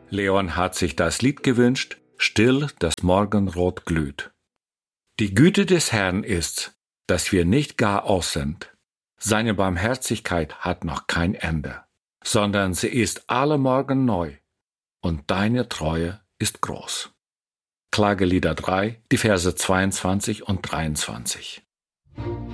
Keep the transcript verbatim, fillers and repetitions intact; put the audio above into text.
Leon hat sich das Lied gewünscht, Still das Morgenrot glüht. Die Güte des Herrn ist, dass wir nicht gar aus sind. Seine Barmherzigkeit hat noch kein Ende, sondern sie ist alle Morgen neu, und deine Treue ist groß. Klagelieder drei, die Verse zweiundzwanzig und dreiundzwanzig.